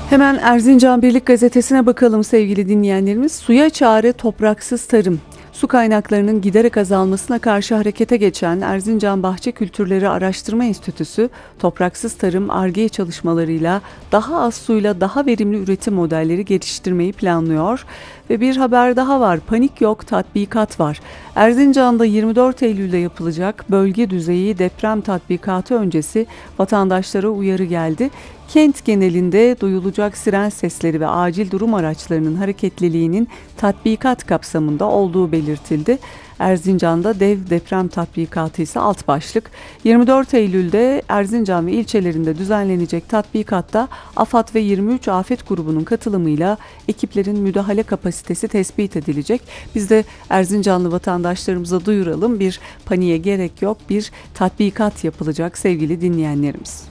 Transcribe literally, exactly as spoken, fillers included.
Hemen Erzincan Birlik Gazetesi'ne bakalım sevgili dinleyenlerimiz. Suya çare topraksız tarım. Su kaynaklarının giderek azalmasına karşı harekete geçen Erzincan Bahçe Kültürleri Araştırma Enstitüsü, topraksız tarım Ar-Ge çalışmalarıyla daha az suyla daha verimli üretim modelleri geliştirmeyi planlıyor. Ve bir haber daha var. Panik yok, tatbikat var. Erzincan'da yirmi dört Eylül'de yapılacak bölge düzeyi deprem tatbikatı öncesi vatandaşlara uyarı geldi. Kent genelinde duyulacak siren sesleri ve acil durum araçlarının hareketliliğinin tatbikat kapsamında olduğu belirtildi. Erzincan'da dev deprem tatbikatı ise alt başlık. yirmi dört Eylül'de Erzincan ve ilçelerinde düzenlenecek tatbikatta AFAD ve yirmi üç afet grubunun katılımıyla ekiplerin müdahale kapasitesi tespit edilecek. Biz de Erzincanlı vatandaşlarımıza duyuralım, bir paniğe gerek yok, bir tatbikat yapılacak sevgili dinleyenlerimiz.